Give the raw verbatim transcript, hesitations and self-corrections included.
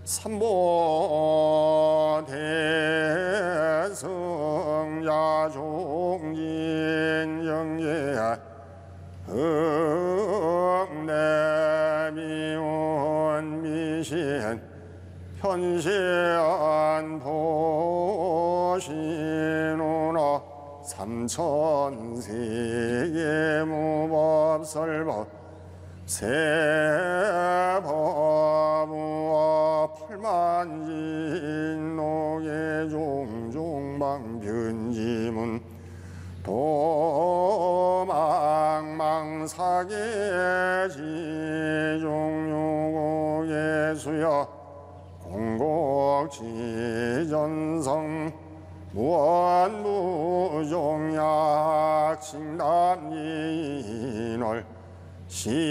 삼보 대승야 종진 영예 응내미운 미신 현시안 보시누나 삼천세계 무법설법 세법무와 팔만진록의 종종방변지문 도망망사계 지종요고의 수여 공곡지전성 무언무종약 칭담인월 시